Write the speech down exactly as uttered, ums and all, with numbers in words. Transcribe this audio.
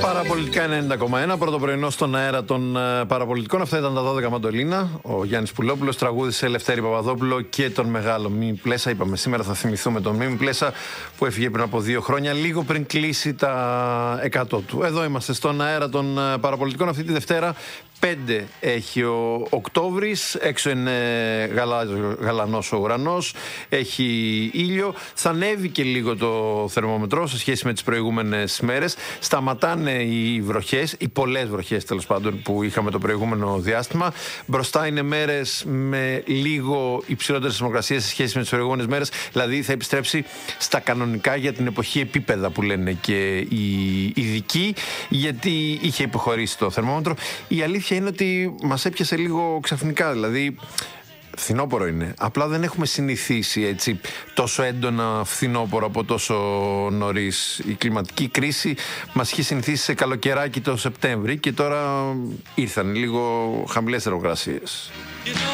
Παραπολιτικά ενενήντα κόμμα ένα, πρώτο πρωινό στον αέρα των uh, παραπολιτικών. Αυτά ήταν τα δώδεκα μαντολίνα. Ο Γιάννης Πουλόπουλος τραγούδισε Ελευθέρη Παπαδόπουλο και τον μεγάλο Μίμη Πλέσα. Είπαμε σήμερα θα θυμηθούμε τον Μίμη Πλέσα που έφυγε πριν από δύο χρόνια, λίγο πριν κλείσει τα εκατό του. Εδώ είμαστε στον αέρα των uh, παραπολιτικών αυτή τη Δευτέρα. Πέντε έχει ο Οκτώβρης, έξω είναι γαλα, γαλανός ο ουρανός, έχει ήλιο. Θα ανέβει και λίγο το θερμόμετρο σε σχέση με τις προηγούμενες μέρες. Σταματάνε οι βροχές, οι πολλές βροχές τέλος πάντων που είχαμε το προηγούμενο διάστημα. Μπροστά είναι μέρες με λίγο υψηλότερες θερμοκρασίες σε σχέση με τις προηγούμενες μέρες. Δηλαδή θα επιστρέψει στα κανονικά για την εποχή επίπεδα που λένε και οι ειδικοί, γιατί είχε υποχωρήσει το θερμόμετρο. Η αλήθεια είναι ότι μας έπιασε λίγο ξαφνικά, δηλαδή φθινόπωρο είναι. Απλά δεν έχουμε συνηθίσει έτσι τόσο έντονα φθινόπωρο από τόσο νωρίς. Η κλιματική κρίση μας είχε συνηθίσει σε καλοκαιράκι το Σεπτέμβρη και τώρα ήρθαν λίγο χαμηλές θερμοκρασίες.